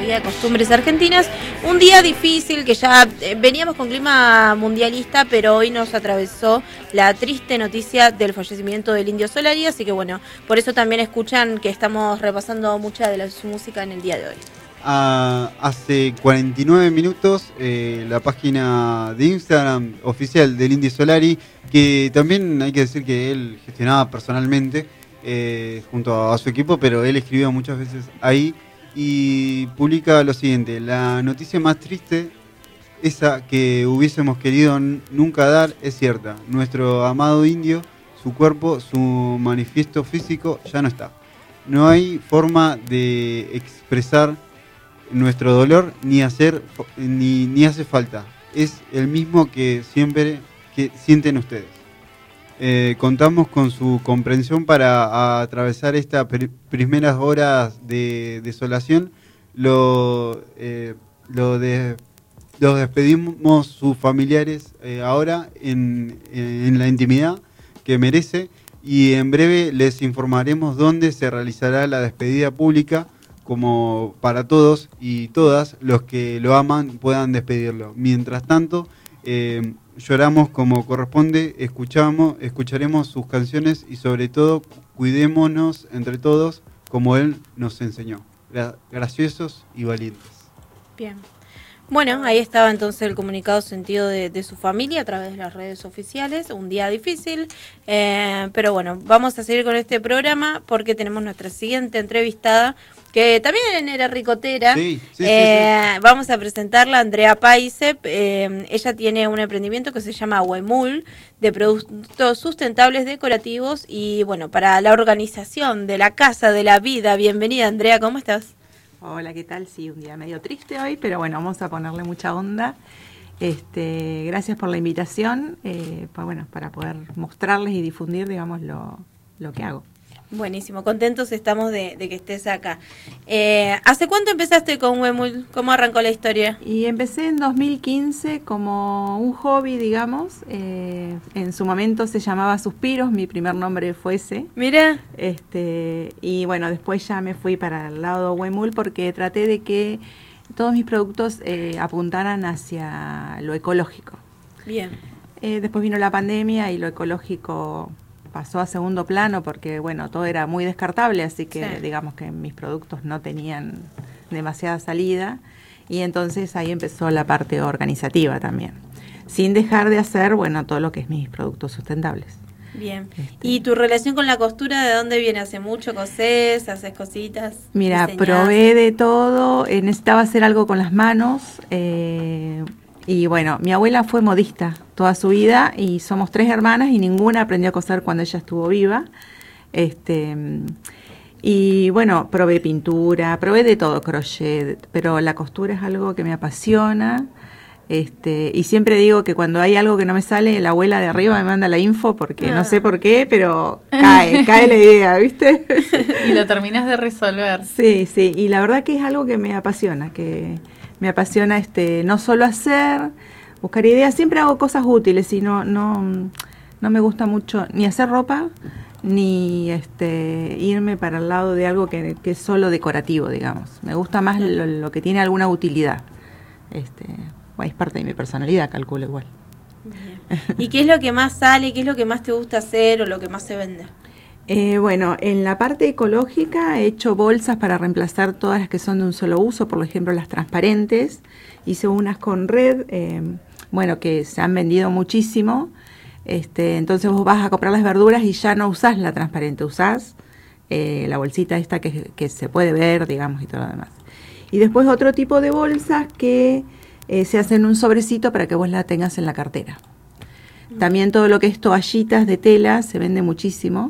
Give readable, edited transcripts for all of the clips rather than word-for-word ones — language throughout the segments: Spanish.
Día de Costumbres Argentinas. Un día difícil que ya veníamos con clima mundialista, pero hoy nos atravesó la triste noticia del fallecimiento del Indio Solari, así que bueno, por eso también escuchan que estamos repasando mucha de su música en el día de hoy. Hace 49 minutos la página de Instagram oficial del Indio Solari, que también hay que decir que él gestionaba personalmente junto a su equipo, pero él escribió muchas veces ahí y publica lo siguiente: la noticia más triste, esa que hubiésemos querido nunca dar, es cierta. Nuestro amado indio, su cuerpo, su manifiesto físico ya no está. No hay forma de expresar nuestro dolor ni hace falta. Es el mismo que siempre que sienten ustedes. Contamos con su comprensión para atravesar estas primeras horas de desolación. Los despedimos sus familiares ahora en la intimidad que merece, y en breve les informaremos dónde se realizará la despedida pública, como para todos y todas los que lo aman puedan despedirlo. Mientras tanto, lloramos como corresponde, escucharemos sus canciones y sobre todo cuidémonos entre todos como él nos enseñó. Graciosos y valientes. Bien. Bueno, ahí estaba entonces el comunicado sentido de su familia a través de las redes oficiales. Un día difícil, pero bueno, vamos a seguir con este programa porque tenemos nuestra siguiente entrevistada, que también era ricotera. Sí. Vamos a presentarla, Andrea Paise. Ella tiene un emprendimiento que se llama Huemul, de productos sustentables decorativos y bueno, para la organización de la casa de la vida. Bienvenida, Andrea, ¿cómo estás? Hola, ¿qué tal? Sí, un día medio triste hoy, pero bueno, vamos a ponerle mucha onda. Gracias por la invitación, para poder mostrarles y difundir, digamos, lo que hago. Buenísimo, contentos estamos de que estés acá. ¿Hace cuánto empezaste con Huemul? ¿Cómo arrancó la historia? Y empecé en 2015 como un hobby, digamos. En su momento se llamaba Suspiros, mi primer nombre fue ese. Mira. Y bueno, después ya me fui para el lado de Huemul porque traté de que todos mis productos apuntaran hacia lo ecológico. Bien. Después vino la pandemia y lo ecológico pasó a segundo plano porque, bueno, todo era muy descartable, así que sí, digamos que mis productos no tenían demasiada salida y entonces ahí empezó la parte organizativa también, sin dejar de hacer, bueno, todo lo que es mis productos sustentables. Bien. ¿Y tu relación con la costura de dónde viene? ¿Hace mucho cosés? ¿Haces cositas? Mira, probé de todo, necesitaba hacer algo con las manos, y bueno, mi abuela fue modista toda su vida y somos 3 hermanas y ninguna aprendió a coser cuando ella estuvo viva. Y bueno, probé pintura, probé de todo, crochet, pero la costura es algo que me apasiona. Y siempre digo que cuando hay algo que no me sale, la abuela de arriba me manda la info porque no sé por qué, pero cae la idea, ¿viste? Y lo terminas de resolver. Sí, y la verdad que es algo que me apasiona, no solo buscar ideas, siempre hago cosas útiles y no me gusta mucho ni hacer ropa ni irme para el lado de algo que es solo decorativo, digamos. Me gusta más lo que tiene alguna utilidad. Es parte de mi personalidad, calculo igual. Bien. ¿Y qué es lo que más sale? ¿Qué es lo que más te gusta hacer o lo que más se vende? Bueno, en la parte ecológica he hecho bolsas para reemplazar todas las que son de un solo uso, por ejemplo las transparentes. Hice unas con red, que se han vendido muchísimo. Entonces vos vas a comprar las verduras y ya no usás la transparente, usás la bolsita esta que se puede ver, digamos, y todo lo demás. Y después otro tipo de bolsas que se hacen un sobrecito para que vos la tengas en la cartera. También todo lo que es toallitas de tela se vende muchísimo.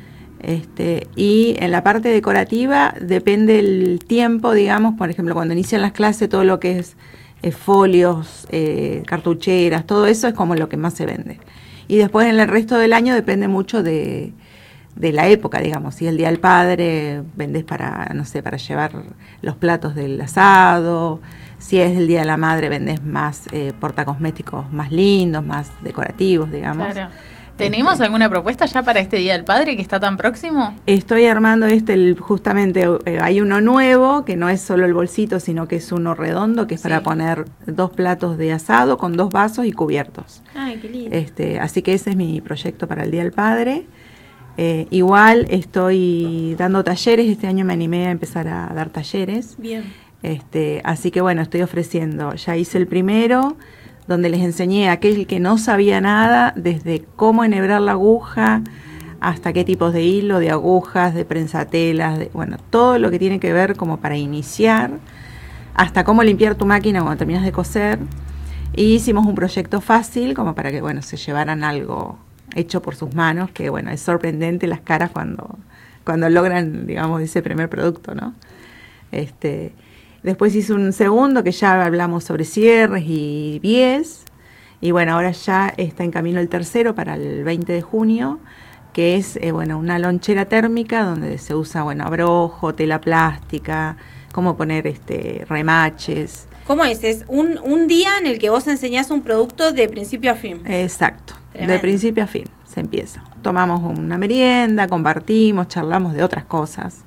Y en la parte decorativa depende el tiempo, digamos, por ejemplo, cuando inician las clases, todo lo que es folios, cartucheras, todo eso es como lo que más se vende. Y después en el resto del año depende mucho de la época, digamos. Si el Día del Padre vendés para llevar los platos del asado. Si es el Día de la Madre vendés más portacosméticos más lindos, más decorativos, digamos. Claro. ¿Tenemos alguna propuesta ya para este Día del Padre que está tan próximo? Estoy armando justamente hay uno nuevo, que no es solo el bolsito, sino que es uno redondo, que es para poner 2 platos de asado con 2 vasos y cubiertos. Ay, qué lindo. Así que ese es mi proyecto para el Día del Padre. Igual estoy dando talleres, este año me animé a empezar a dar talleres. Bien. Así que bueno, estoy ofreciendo, ya hice el primero, donde les enseñé a aquel que no sabía nada, desde cómo enhebrar la aguja, hasta qué tipos de hilo, de agujas, de prensatelas, bueno, todo lo que tiene que ver como para iniciar, hasta cómo limpiar tu máquina cuando terminas de coser. Y hicimos un proyecto fácil, como para que, bueno, se llevaran algo hecho por sus manos, que bueno, es sorprendente las caras cuando logran, digamos, ese primer producto, ¿no? Después hice un segundo que ya hablamos sobre cierres y bies. Y bueno, ahora ya está en camino el tercero para el 20 de junio, que es una lonchera térmica donde se usa, abrojo, tela plástica, cómo poner remaches. ¿Cómo es? Es un día en el que vos enseñás un producto de principio a fin. Exacto, Tremendo. de principio a fin se empieza. Tomamos una merienda, compartimos, charlamos de otras cosas.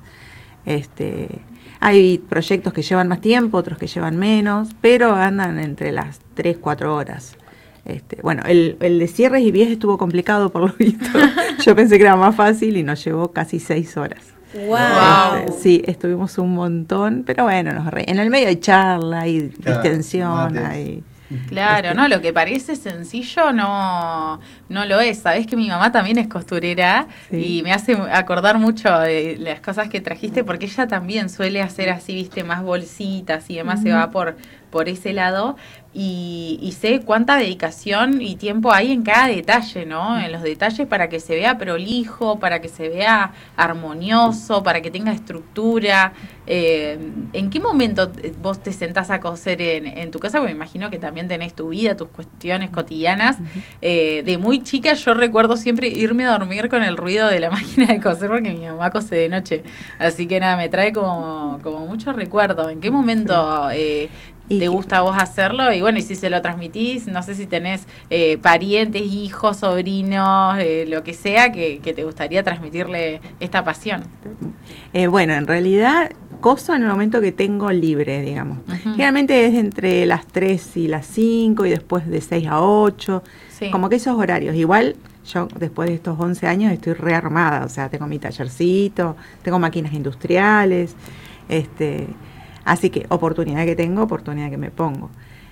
Hay proyectos que llevan más tiempo, otros que llevan menos, pero andan entre las 3-4 horas. El de cierres y bies estuvo complicado por lo visto. Yo pensé que era más fácil y nos llevó casi 6 horas. Wow. Sí, estuvimos un montón, pero bueno, en el medio hay charla, hay distensión, hay... Claro, no, lo que parece sencillo no lo es. Sabés que mi mamá también es costurera y me hace acordar mucho de las cosas que trajiste, porque ella también suele hacer así, viste, más bolsitas y demás, se va por ese lado. Y sé cuánta dedicación y tiempo hay en cada detalle, ¿no? En los detalles para que se vea prolijo, para que se vea armonioso, para que tenga estructura. ¿En qué momento vos te sentás a coser en tu casa? Porque me imagino que también tenés tu vida, tus cuestiones cotidianas. De muy chica yo recuerdo siempre irme a dormir con el ruido de la máquina de coser porque mi mamá cose de noche. Así que nada, me trae como mucho recuerdo. ¿En qué momento te gusta a vos hacerlo? Y bueno, y si se lo transmitís, no sé si tenés parientes, hijos, sobrinos, lo que sea, que te gustaría transmitirle esta pasión. En realidad coso en el momento que tengo libre, digamos. Generalmente es entre las 3 y las 5 y después de 6 a 8, como que esos horarios. Igual yo después de estos 11 años estoy rearmada, o sea, tengo mi tallercito, tengo máquinas industriales, así que oportunidad que tengo, oportunidad que me pongo.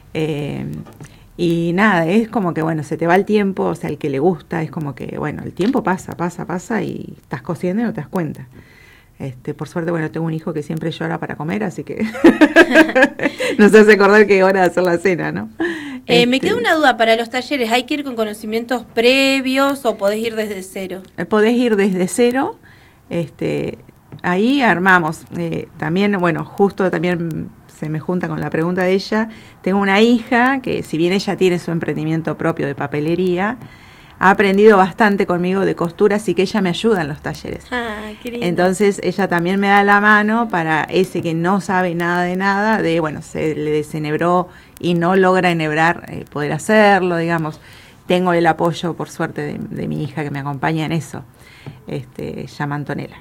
Y nada, es como que, se te va el tiempo, o sea, el que le gusta, es como que, el tiempo pasa y estás cosiendo y no te das cuenta. Por suerte, tengo un hijo que siempre llora para comer, así que nos hace acordar que es hora de hacer la cena, ¿no? Me queda una duda, para los talleres, ¿hay que ir con conocimientos previos o podés ir desde cero? Podés ir desde cero, ahí armamos. También, justo también se me junta con la pregunta de ella, tengo una hija que, si bien ella tiene su emprendimiento propio de papelería, ha aprendido bastante conmigo de costura, así que ella me ayuda en los talleres. Ah, qué lindo. Entonces ella también me da la mano para ese que no sabe nada de nada, se le desenhebró y no logra enhebrar, poder hacerlo, digamos. Tengo el apoyo, por suerte, de mi hija que me acompaña en eso, llama Antonella.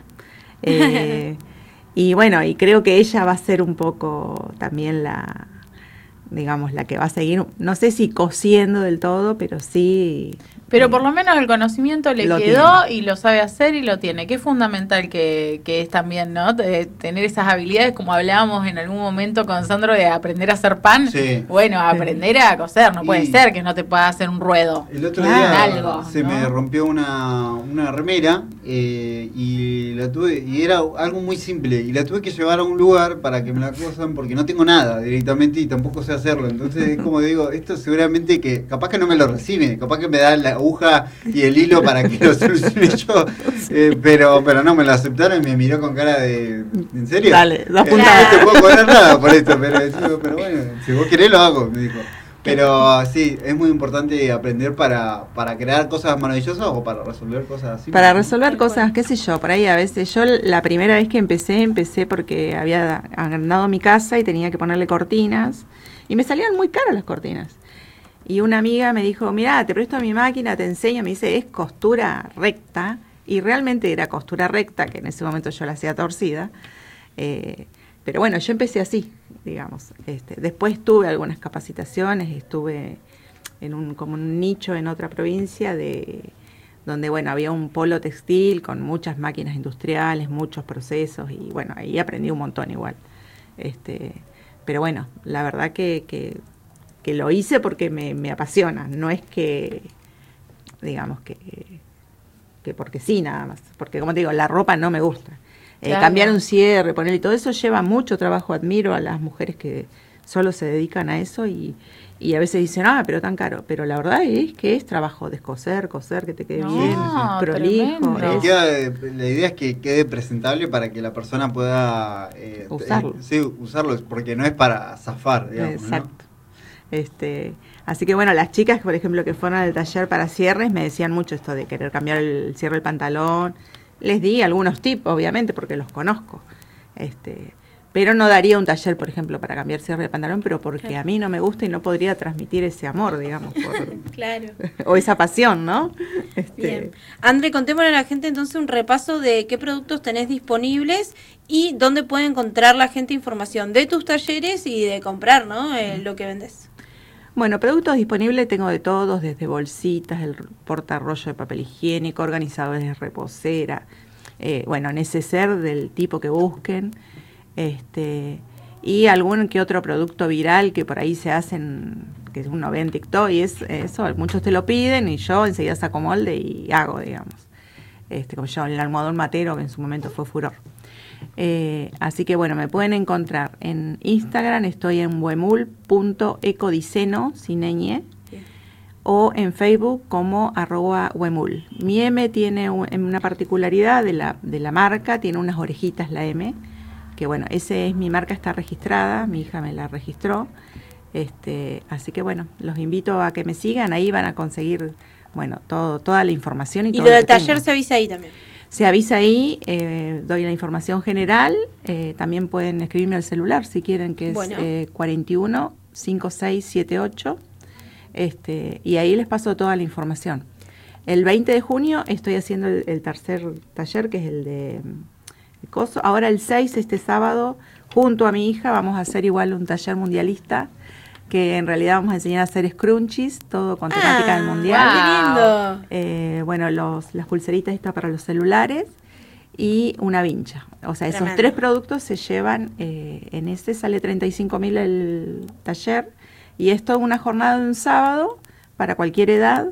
Y creo que ella va a ser un poco también la que va a seguir, no sé si cosiendo del todo, pero sí. Pero por lo menos el conocimiento le quedó y lo sabe hacer y lo tiene, que es fundamental que es también, ¿no? Tener esas habilidades, como hablábamos en algún momento con Sandro, de aprender a hacer pan. Sí. Aprender a coser, no puede ser que no te pueda hacer un ruedo. El otro día me rompió una remera y la tuve, y era algo muy simple, y la tuve que llevar a un lugar para que me la cosan porque no tengo nada directamente y tampoco sé hacerlo. Entonces es como digo, esto seguramente que capaz que no me lo recibe, capaz que me da la aguja y el hilo para que lo solucione yo, pero no me lo aceptaron y me miró con cara de ¿en serio? Dale, no te puedo cobrar nada por esto, pero bueno, si vos querés lo hago, me dijo. Pero sí, es muy importante aprender para crear cosas maravillosas o para resolver cosas así. Para resolver cosas, qué sé yo, por ahí a veces. Yo la primera vez que empecé porque había agrandado mi casa y tenía que ponerle cortinas y me salían muy caras las cortinas. Y una amiga me dijo, mirá, te presto mi máquina, te enseño, me dice, es costura recta, y realmente era costura recta, que en ese momento yo la hacía torcida, pero bueno, yo empecé así, digamos. Después tuve algunas capacitaciones, estuve como un nicho en otra provincia donde bueno, había un polo textil con muchas máquinas industriales, muchos procesos, y bueno, ahí aprendí un montón igual. Pero bueno, la verdad que lo hice porque me apasiona, no es que, digamos, que porque sí nada más, porque como te digo, la ropa no me gusta. Claro. Cambiar un cierre, ponerle, todo eso lleva mucho trabajo. Admiro a las mujeres que solo se dedican a eso y a veces dicen, pero tan caro. Pero la verdad es que es trabajo descoser, coser, que te quede bien, prolijo. La idea es que quede presentable para que la persona pueda usarlo. Sí, usarlo, porque no es para zafar, digamos. Exacto. ¿No? Así que bueno, las chicas, por ejemplo, que fueron al taller para cierres, me decían mucho esto de querer cambiar el cierre del pantalón. Les di algunos tips, obviamente, porque los conozco. Pero no daría un taller, por ejemplo, para cambiar cierre de pantalón, pero porque a mí no me gusta y no podría transmitir ese amor, digamos. Claro. O esa pasión, ¿no? Bien. André, contémosle a la gente entonces un repaso de qué productos tenés disponibles y dónde puede encontrar la gente información de tus talleres y de comprar, ¿no? Lo que vendes. Bueno, productos disponibles tengo de todos, desde bolsitas, el portarrollo de papel higiénico, organizadores de reposera, neceser del tipo que busquen, y algún que otro producto viral que por ahí se hacen, que uno ve en TikTok, y es eso, muchos te lo piden y yo enseguida saco molde y hago, digamos. Como yo, el almohadón matero, que en su momento fue furor. Así que bueno, me pueden encontrar en Instagram, estoy en wemul.ecodiceno, sin ñ, o en Facebook como @wemul. Mi M tiene una particularidad de la marca, tiene unas orejitas la M, que bueno, ese es mi marca, está registrada, mi hija me la registró, así que bueno, los invito a que me sigan, ahí van a conseguir, bueno, toda la información. Y todo lo del taller se avisa ahí también. Se avisa ahí, doy la información general, también pueden escribirme al celular si quieren, que es 41 5678, y ahí les paso toda la información. El 20 de junio estoy haciendo el tercer taller, que es el de Coso. Ahora el 6, este sábado, junto a mi hija, vamos a hacer igual un taller mundialista, que en realidad vamos a enseñar a hacer scrunchies, todo con temática del mundial. ¡Qué lindo! Bueno, las pulseritas estas para los celulares y una vincha. O sea, Tremendo. Esos 3 productos se llevan, en este sale 35.000 el taller, y es toda una jornada de un sábado para cualquier edad,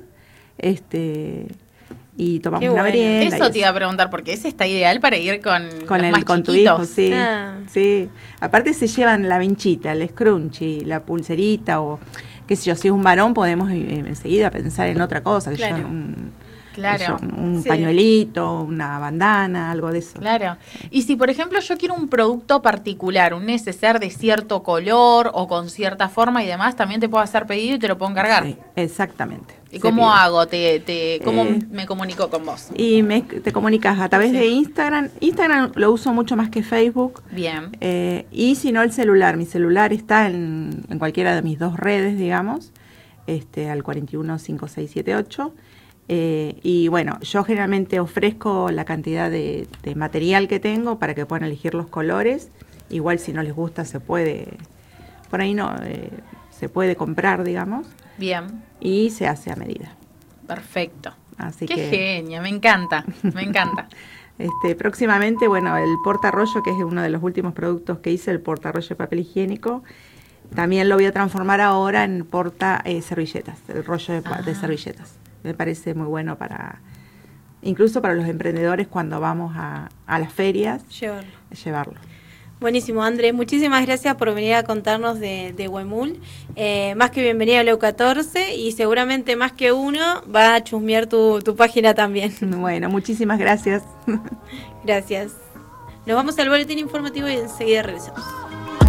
y tomamos una merienda. Eso te iba a preguntar, porque ese está ideal para ir con los más con tu hijo, sí, sí. Aparte se llevan la vinchita, el scrunchie, la pulserita, o qué sé yo, si es un varón podemos enseguida pensar en otra cosa, Claro. un pañuelito, una bandana, algo de eso. Claro. Y si, por ejemplo, yo quiero un producto particular, un neceser de cierto color o con cierta forma y demás, también te puedo hacer pedido y te lo puedo encargar. Sí, exactamente. ¿Y cómo hago? ¿Cómo me comunico con vos? Y te comunicas a través de Instagram. Instagram lo uso mucho más que Facebook. Bien. Y si no, el celular. Mi celular está en cualquiera de mis 2 redes, digamos, al 41 5678. Y bueno, yo generalmente ofrezco la cantidad de material que tengo para que puedan elegir los colores. Igual si no les gusta se puede, por ahí no, se puede comprar, digamos. Bien. Y se hace a medida. Perfecto. Así Qué genia, me encanta, me encanta. Próximamente, bueno, el portarrollo, que es uno de los últimos productos que hice, el portarrollo de papel higiénico, también lo voy a transformar ahora en servilletas, el rollo de servilletas. Me parece muy bueno incluso para los emprendedores cuando vamos a las ferias, llevarlo. Buenísimo, André. Muchísimas gracias por venir a contarnos de Wemul. Más que bienvenida a Leo 14 y seguramente más que uno va a chusmear tu página también. Bueno, muchísimas gracias. Gracias. Nos vamos al boletín informativo y enseguida regresamos.